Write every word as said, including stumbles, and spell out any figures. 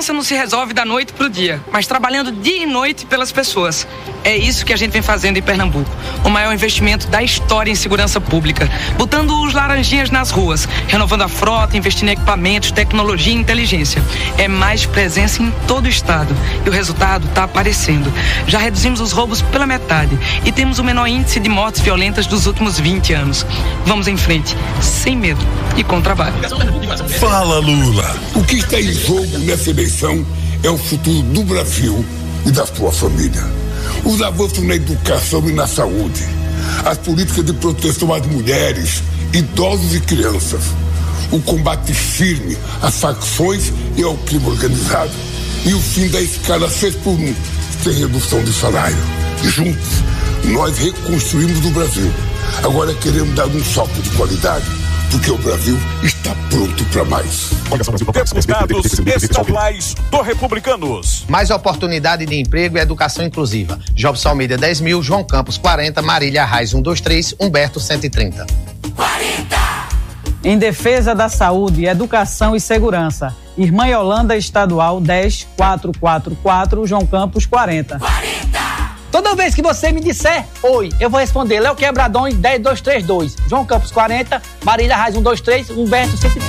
segurança não se resolve da noite pro dia, mas trabalhando dia e noite pelas pessoas. É isso que a gente vem fazendo em Pernambuco. O maior investimento da história em segurança pública. Botando os laranjinhas nas ruas, renovando a frota, investindo em equipamentos, tecnologia e inteligência. É mais presença em todo o estado. E o resultado está aparecendo. Já reduzimos os roubos pela metade e temos o menor índice de mortes violentas dos últimos vinte anos. Vamos em frente, sem medo e com trabalho. Fala, Lula. O que está em jogo nessa eleição é o futuro do Brasil e da sua família. Os avanços na educação e na saúde, as políticas de proteção às mulheres, idosos e crianças, o combate firme às facções e ao crime organizado e o fim da escala seis por um, sem redução de salário. Juntos, nós reconstruímos o Brasil. Agora queremos dar um salto de qualidade, porque o Brasil está pronto para mais. Deputados estaduais do Republicanos. Mais oportunidade de emprego e educação inclusiva. Jobs Almeida dez mil, João Campos quarenta, Marília Reis cento e vinte e três, Humberto cento e trinta. quarenta. Em defesa da saúde, educação e segurança. Irmã Yolanda Estadual dez, quatrocentos e quarenta e quatro, João Campos quarenta. quarenta. Toda vez que você me disser oi, eu vou responder Léo Quebradões dez, duzentos e trinta e dois, João Campos quarenta, Marília Reis cento e vinte e três, Humberto cento e trinta.